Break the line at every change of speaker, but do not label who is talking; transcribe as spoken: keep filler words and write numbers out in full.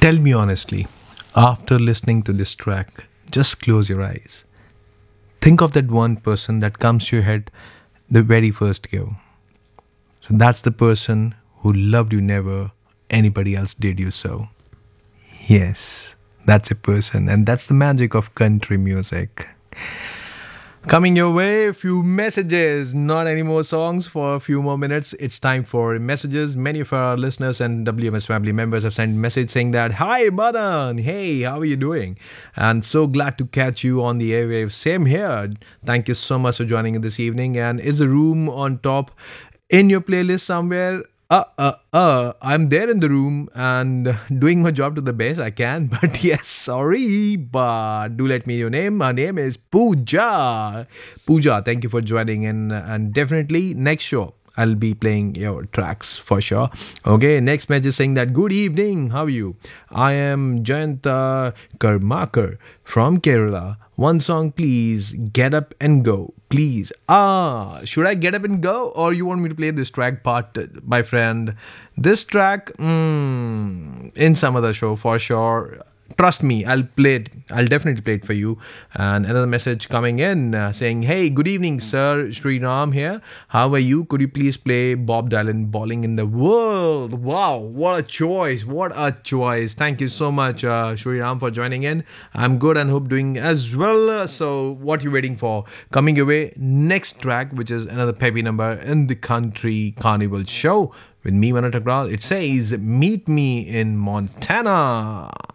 Tell me honestly, after listening to this track, just close your eyes. Think of that one person that comes to your head the very first go. So that's the person who loved you never anybody else did you so. Yes, that's a person, and that's the magic of country music. Coming your way, a few messages, not any more songs for a few more minutes. It's time for messages. Many of our listeners and W M S family members have sent a message saying that, "Hi, Madan. Hey, how are you doing? And so glad to catch you on the airwaves. Same here. Thank you so much for joining this evening. And is the room on top in your playlist somewhere? Uh, uh, uh, I'm there in the room and doing my job to the best I can. But yes, sorry, but do let me know your name. Her name is Pooja. Pooja, thank you for joining in. And definitely next show, I'll be playing your tracks for sure. Okay, next message saying that, good evening, how are you? I am Jayanta Karmakar from Kerala. One song, please. Get up and go. Please. Ah, should I get up and go? Or you want me to play this track part, my friend? This track, mm, in some other show for sure. Trust me, I'll play it. I'll definitely play it for you. And another message coming in uh, saying, hey, good evening, sir. Sri Ram here. How are you? Could you please play Bob Dylan, Balling in the World? Wow, what a choice. What a choice. Thank you so much, uh, Sri Ram, for joining in. I'm good and hope doing as well. So what are you waiting for? Coming your way, next track, which is another peppy number in the Country Carnival show with me, Manat Agrawal. It says, meet me in Montana.